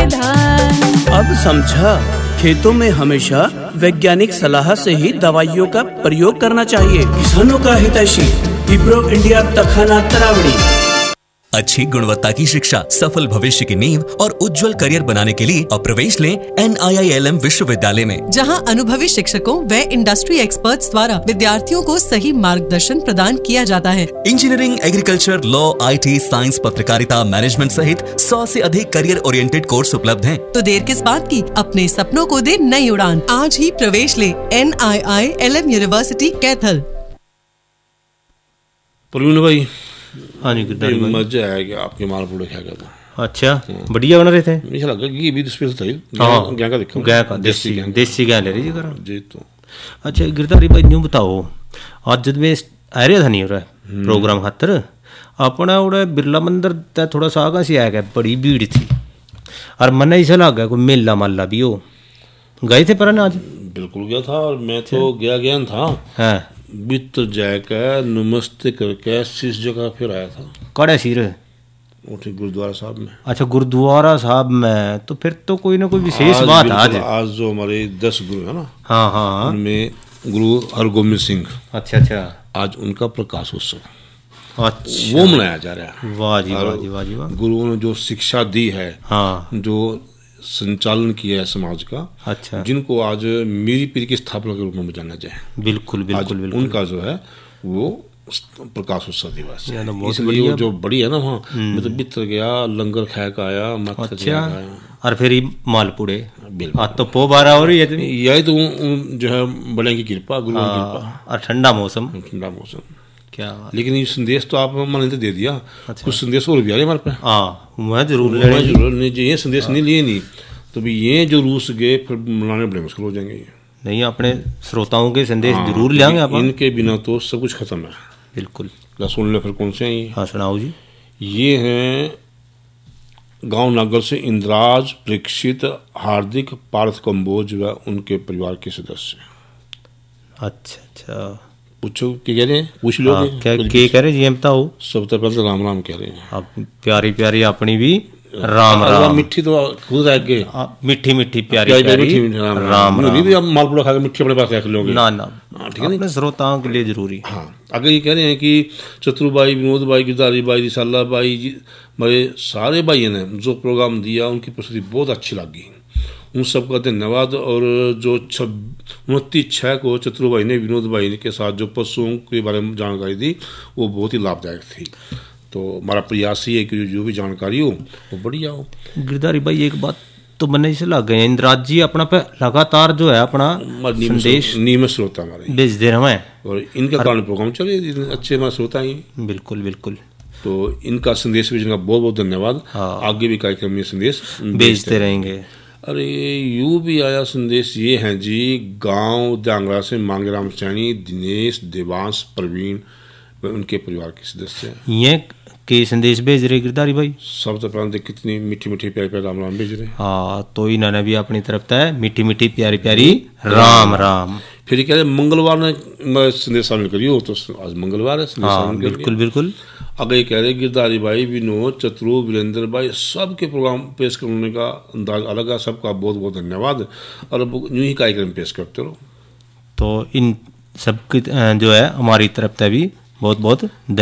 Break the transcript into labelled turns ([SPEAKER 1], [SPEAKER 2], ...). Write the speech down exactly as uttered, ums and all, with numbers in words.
[SPEAKER 1] समाधान।
[SPEAKER 2] अब समझा, खेतों में हमेशा वैज्ञानिक सलाह से ही दवाइयों का प्रयोग करना चाहिए। किसानों का हितैषी विप्रो इंडिया तखाना तरावड़ी।
[SPEAKER 3] अच्छी गुणवत्ता की शिक्षा, सफल भविष्य की नींव और उज्जवल करियर बनाने के लिए अब प्रवेश लें N I I L M विश्वविद्यालय में,
[SPEAKER 4] जहां अनुभवी शिक्षकों व इंडस्ट्री एक्सपर्ट्स द्वारा विद्यार्थियों को सही मार्गदर्शन प्रदान किया जाता है।
[SPEAKER 3] Engineering, agriculture, law, I T, science, पत्रकारिता, मैनेजमेंट सहित सौ से अधिक करियर ओरिएंटेड कोर्स उपलब्ध हैं।
[SPEAKER 4] तो देर किस बात की, अपने सपनों को दे नई उड़ान। आज ही प्रवेश ले N I I L M university Kaithal.
[SPEAKER 5] Praveen भाई,
[SPEAKER 6] हाँ जी गिरधारी भाई,
[SPEAKER 5] मजा आया आपके मालपुड़े खा कर।
[SPEAKER 6] अच्छा, बढ़िया बना रहे थे।
[SPEAKER 5] मुझे लगा कि भी स्पेशल था।
[SPEAKER 6] हाँ,
[SPEAKER 5] गाय का देखो,
[SPEAKER 6] गाय का देसी देसी गाय ले रही जी करो
[SPEAKER 5] जी। तो
[SPEAKER 6] अच्छा गिरधारी भाई, न्यू बताओ, आज जब मैं आ रहा था नहीं हो रहा प्रोग्राम खातर अपना उड़ा बिरला मंदिर तय थोड़ा सा आगा से आया गया, बड़ी भीड़ थी और मन ऐसा लग गया कोई मेला माला भी हो। गए थे पर आज?
[SPEAKER 5] बिल्कुल गया था, और मैं तो गया गया था।
[SPEAKER 6] हाँ,
[SPEAKER 5] बितर जाकर नमस्ते करके शीश जगह फिर आया था।
[SPEAKER 6] कड़े सिर
[SPEAKER 5] उठी गुरुद्वारा साहब में।
[SPEAKER 6] अच्छा, गुरुद्वारा साहब में, तो फिर तो कोई ना कोई विशेष बात आज।
[SPEAKER 5] आज जो हमारे दस गुरु है ना,
[SPEAKER 6] हाँ हाँ,
[SPEAKER 5] उनमें गुरु हरगोबिंद सिंह,
[SPEAKER 6] अच्छा अच्छा,
[SPEAKER 5] आज उनका प्रकाश उत्सव,
[SPEAKER 6] अच्छा,
[SPEAKER 5] वो मनाया जा रहा है।
[SPEAKER 6] वाह जी वाह जी वाह जी वाह।
[SPEAKER 5] गुरुओं ने जो शिक्षा दी है,
[SPEAKER 6] हाँ,
[SPEAKER 5] जो संचालन किया है समाज का,
[SPEAKER 6] अच्छा,
[SPEAKER 5] जिनको आज मीरी पीर की स्थापना के रूप में जाना जाए,
[SPEAKER 6] बिल्कुल बिल्कुल बिल्कुल,
[SPEAKER 5] उनका जो है वो प्रकाश उत्सव दिवस है।
[SPEAKER 6] तो
[SPEAKER 5] इसलिए वो जो बड़ी है ना वहाँ, मैं तो बितर गया, लंगर खाया का आया, मत
[SPEAKER 6] अच्छा, और फिर ही मालपुड़े आज तो पो बारह हो रही है।
[SPEAKER 5] यही तो जो है बड़े की कृपा, गुरु की कृपा,
[SPEAKER 6] और ठंडा मौसम,
[SPEAKER 5] ठंडा मौसम
[SPEAKER 6] क्या।
[SPEAKER 5] लेकिन ये संदेश तो आप मैंने तो दे दिया। अच्छा। कुछ संदेश और भी आ रहे हमारे पे।
[SPEAKER 6] हाँ, मैं जरूर ले
[SPEAKER 5] जरूर नहीं, ये संदेश नहीं लिए नहीं तो भी ये जो रूस गए फिर मनाने बड़े मुश्किल हो जाएंगे।
[SPEAKER 6] नहीं, अपने श्रोताओं के संदेश जरूर ले आएंगे आप।
[SPEAKER 5] इनके बिना तो सब कुछ खत्म है।
[SPEAKER 6] बिल्कुल,
[SPEAKER 5] सुन ले फिर कौन से हैं।
[SPEAKER 6] हाँ सुनाओ जी।
[SPEAKER 5] ये हैं गांव नागर से इंद्राज, प्रेक्षित, हार्दिक, पार्थ कंबोज व उनके परिवार के सदस्य।
[SPEAKER 6] अच्छा अच्छा,
[SPEAKER 5] पूछो क्या कह रहे हैं, पूछ लो।
[SPEAKER 6] क्या क्या कह रहे जी, बताओ।
[SPEAKER 5] सबसे पहले तो राम राम कह रहे हैं।
[SPEAKER 6] आप प्यारी प्यारी अपनी भी राम राम।
[SPEAKER 5] मिट्टी तो खुद रह गए,
[SPEAKER 6] मिट्टी मिट्टी प्यारी प्यारी राम राम।
[SPEAKER 5] भी आप मालपुड़ा खा के मिट्टी अपने पास रख लोगे
[SPEAKER 6] ना ना,
[SPEAKER 5] ठीक है,
[SPEAKER 6] अपने श्रोताओं के लिए जरूरी।
[SPEAKER 5] हाँ, आगे ये कह रहे हैं कि चतुरबाई, विनोद भाई, गिरधारी भाई, रिसाला भाई जी, मेरे सारे भाइयों ने जो प्रोग्राम दिया उनकी प्रस्तुति बहुत अच्छी लगी, उन सबका धन्यवाद। और जो छब उनतीस छः को चतुर भाई ने विनोद भाई के साथ जो पशुओं के बारे में जानकारी दी वो बहुत ही लाभदायक थी। तो हमारा प्रयास ही है कि जो भी जानकारी हो वो बढ़िया हो।
[SPEAKER 6] गिरधारी भाई, एक बात तो बनने से लग गए, इंद्राज जी अपना पे लगातार जो है अपना संदेश
[SPEAKER 5] नियमित श्रोता हमारे
[SPEAKER 6] भेज दे रहे हैं, और
[SPEAKER 5] इनका कारण प्रोग्राम चले अच्छे हमारे श्रोता ही।
[SPEAKER 6] बिल्कुल बिल्कुल,
[SPEAKER 5] तो इनका संदेश भेजने का बहुत बहुत धन्यवाद।
[SPEAKER 6] हाँ,
[SPEAKER 5] आगे भी कार्यक्रम में संदेश
[SPEAKER 6] भेजते रहेंगे।
[SPEAKER 5] अरे यू भी आया संदेश, ये हैं जी गांव द्यांगड़ा से मांगेराम सैनी, दिनेश, देवांश, प्रवीण उनके परिवार के सदस्य।
[SPEAKER 6] ये के संदेश भेज रहे गिरधारी भाई।
[SPEAKER 5] सबसे पहले कितनी मीठी मीठी प्यारी प्यारी राम राम भेज रहे।
[SPEAKER 6] हाँ, तो इन्होंने भी अपनी तरफ से मीठी मीठी प्यारी प्यारी राम राम।
[SPEAKER 5] फिर कह रहे मंगलवार ने संदेश शामिल करियो, तो आज मंगलवार है।
[SPEAKER 6] हाँ, बिल्कुल बिल्कुल।
[SPEAKER 5] अगर कह रहे गिरधारी भाई, विनोद, चतुरू, वीरेंद्र भाई, सबके प्रोग्राम पेश करने का अंदाज अलग है, सबका बहुत बहुत धन्यवाद। और यूं ही कार्यक्रम पेश करते रहो।
[SPEAKER 6] तो इन सबकी जो है हमारी तरफ से भी बहुत बहुत